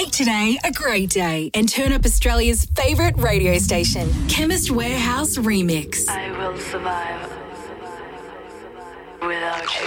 Make today a great day and turn up Australia's favourite radio station. Chemist Warehouse Remix. I will survive without you.